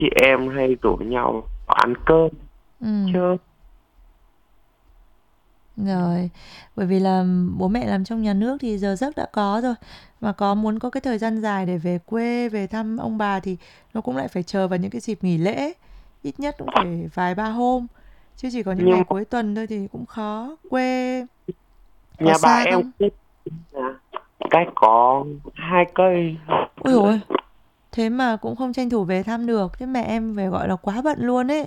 chị em hay rủ nhau ăn cơm Ừ. chơi. Rồi, bởi vì là bố mẹ làm trong nhà nước thì giờ giấc đã có rồi. Mà muốn có cái thời gian dài để về quê, về thăm ông bà thì nó cũng lại phải chờ vào những cái dịp nghỉ lễ. Ít nhất cũng phải vài ba hôm. Chứ chỉ có những Nhưng ngày mà cuối tuần thôi thì cũng khó. Quê có nhà bà xa em không? là cách có 2 cây. Ôi dồi ôi, thế mà cũng không tranh thủ về thăm được. Thế mẹ em phải gọi là quá bận luôn ấy.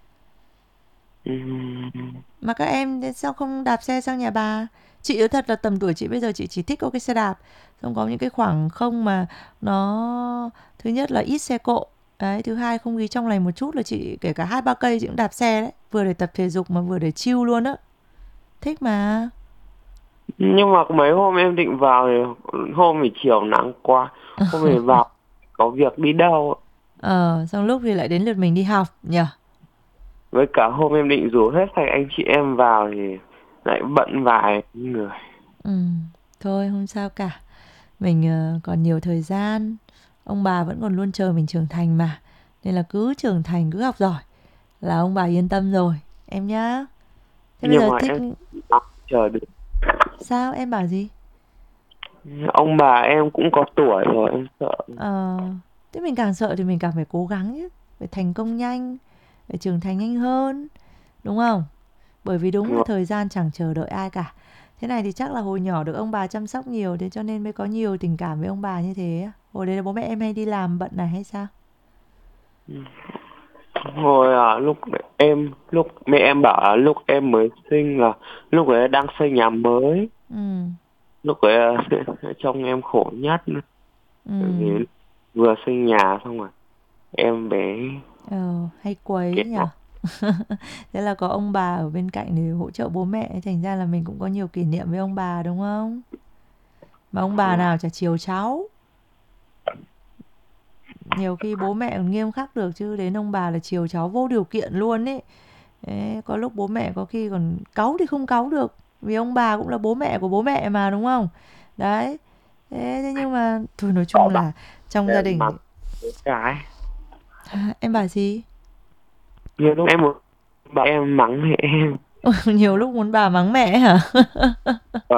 Ừm, Mà các em thế sao không đạp xe sang nhà bà? Chị nói thật là tầm tuổi chị bây giờ chị chỉ thích có cái xe đạp. Xong có những cái khoảng không mà nó thứ nhất là ít xe cộ. Đấy, thứ hai không khí trong lành một chút là chị kể cả 2-3 cây chị cũng đạp xe đấy. Vừa để tập thể dục mà vừa để chill luôn á. Thích mà. nhưng mà mấy hôm em định vào thì hôm thì chiều nắng quá, hôm thì vào có việc đi đâu. Xong lúc thì lại đến lượt mình đi học nhỉ? Với cả hôm em định rủ hết thầy anh chị em vào thì lại bận vài người. Ừ, thôi không sao cả. Mình còn nhiều thời gian. Ông bà vẫn còn luôn chờ mình trưởng thành mà. Nên là cứ trưởng thành cứ học giỏi là ông bà yên tâm rồi em nhá. Thế bây Nhưng giờ mà thích em không chờ được. sao em bảo gì? Ông bà em cũng có tuổi rồi, em sợ. Ờ, thế mình càng sợ thì mình càng phải cố gắng chứ, phải thành công nhanh, phải trưởng thành nhanh hơn, đúng không? Bởi vì đúng là thời gian chẳng chờ đợi ai cả. Thế này thì chắc là hồi nhỏ được ông bà chăm sóc nhiều thế cho nên mới có nhiều tình cảm với ông bà như thế. Hồi đấy là bố mẹ em hay đi làm bận này hay sao? Hồi lúc mẹ em bảo là lúc em mới sinh là lúc ấy đang xây nhà mới, Ừ, lúc ấy trông em khổ nhất, ừ, bởi vì vừa xây nhà xong rồi em bé hay quấy kia. nhở. Thế là có ông bà ở bên cạnh để hỗ trợ bố mẹ, thành ra là mình cũng có nhiều kỷ niệm với ông bà đúng không? Mà ông bà nào chả chiều cháu. Nhiều khi bố mẹ còn nghiêm khắc được chứ đến ông bà là chiều cháu vô điều kiện luôn ấy. Đấy, có lúc bố mẹ có khi còn cáu thì không cáu được. Vì ông bà cũng là bố mẹ của bố mẹ mà đúng không? Đấy. Thế nhưng mà thôi nói chung là trong gia Em đình mắng thì... cái Em bảo gì? nhiều lúc em muốn bà em mắng mẹ em. Nhiều lúc muốn bà mắng mẹ hả? Ờ,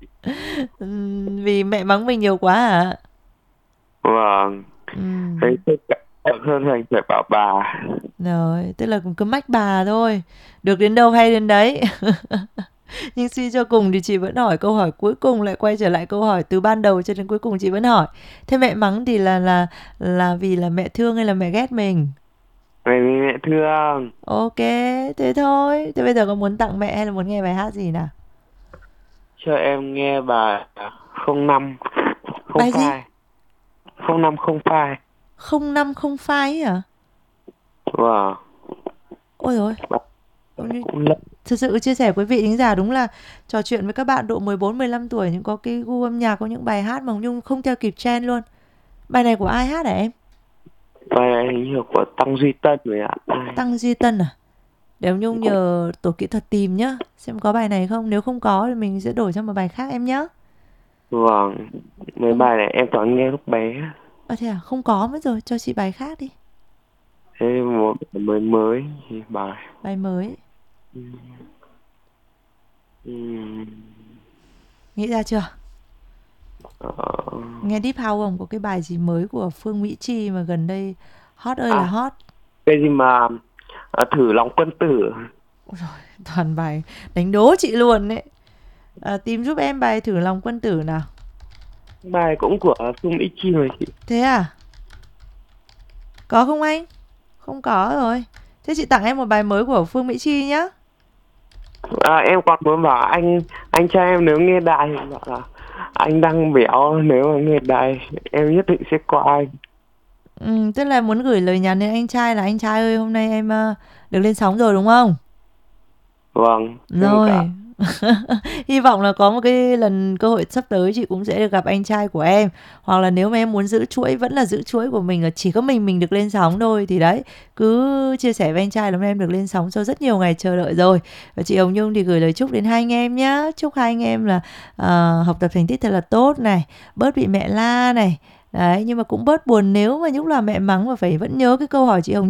Vì mẹ mắng mình nhiều quá hả? vâng, thấy Ừm, tất cả em hơn thành phải bảo bà. rồi, tức là cũng cứ mách bà thôi. Được đến đâu hay đến đấy. Nhưng suy cho cùng thì chị vẫn hỏi câu hỏi cuối cùng, lại quay trở lại câu hỏi từ ban đầu cho đến cuối cùng chị vẫn hỏi. Thế mẹ mắng thì là vì là mẹ thương hay là mẹ ghét mình? Bởi vì mẹ thương. Ok, thế thôi. Thế bây giờ có muốn tặng mẹ hay là muốn nghe bài hát gì nào? Cho em nghe bài không năm không Bài gì? phai, không năm không phai. 0505 ấy hả? Vâng, Ôi rồi, bà cũng lẫn. thực sự chia sẻ với quý vị thính giả đúng là trò chuyện với các bạn độ 14-15 tuổi nhưng có cái gu âm nhạc, có những bài hát mà Nhung không theo kịp trend luôn. Bài này của ai hát hả em? Bài này hình như của Tăng Duy Tân rồi ạ. Ai Tăng Duy Tân à? Để ông Nhung cũng nhờ tổ kỹ thuật tìm nhá, xem có bài này không. Nếu không có thì mình sẽ đổi sang một bài khác em nhá. vâng, mấy Không, bài này em toàn nghe lúc bé. thế à, không có mất rồi, cho chị bài khác đi. Thế một mới mới thì bài Bài mới, ừm, nghĩ ra chưa? ờ, Nghe Deep House không? Có cái bài gì mới của Phương Mỹ Chi mà gần đây hot ơi là à hot. cái gì mà thử lòng quân tử. Ôi rồi, toàn bài đánh đố chị luôn đấy. Tìm giúp em bài thử lòng quân tử nào. Bài cũng của Phương Mỹ Chi rồi chị. Thế à? Có không anh? Không có rồi. Thế chị tặng em một bài mới của Phương Mỹ Chi nhá. Em còn muốn bảo anh trai em nếu nghe đài thì bảo là anh đang béo, nếu mà nghe đài em nhất định sẽ qua anh. Tức là muốn gửi lời nhắn đến anh trai là anh trai ơi hôm nay em được lên sóng rồi đúng không? Vâng, thêm cả Rồi. Hy vọng là có một cái lần cơ hội sắp tới chị cũng sẽ được gặp anh trai của em. Hoặc là nếu mà em muốn giữ chuỗi vẫn là giữ chuỗi của mình là chỉ có mình được lên sóng thôi thì đấy, cứ chia sẻ với anh trai là hôm nay em được lên sóng sau rất nhiều ngày chờ đợi rồi. Và chị Hồng Nhung thì gửi lời chúc đến hai anh em nhá. Chúc hai anh em là học tập thành tích thật là tốt này, bớt bị mẹ la này. Đấy, nhưng mà cũng bớt buồn nếu mà lúc là mẹ mắng mà phải vẫn nhớ cái câu hỏi chị Hồng